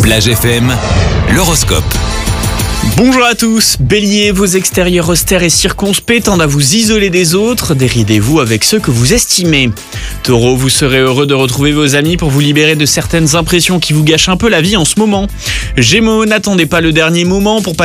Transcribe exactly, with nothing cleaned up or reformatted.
Plage F M, l'horoscope. Bonjour à tous, Bélier, vos extérieurs austères et circonspects tendent à vous isoler des autres, déridez-vous avec ceux que vous estimez. Taureau, vous serez heureux de retrouver vos amis pour vous libérer de certaines impressions qui vous gâchent un peu la vie en ce moment. Gémeaux, n'attendez pas le dernier moment pour passer